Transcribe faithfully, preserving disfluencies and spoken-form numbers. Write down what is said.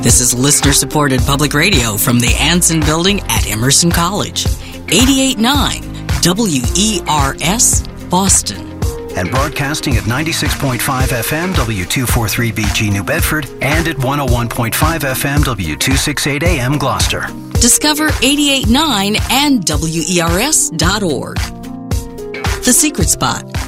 This is listener-supported public radio from the Anson Building at Emerson College. eighty-eight point nine W E R S, Boston. And broadcasting at ninety-six point five F M, W two forty-three B G New Bedford, and at one oh one point five F M, W two sixty-eight A M Gloucester. Discover eighty-eight point nine and W E R S dot org. The Secret Spot.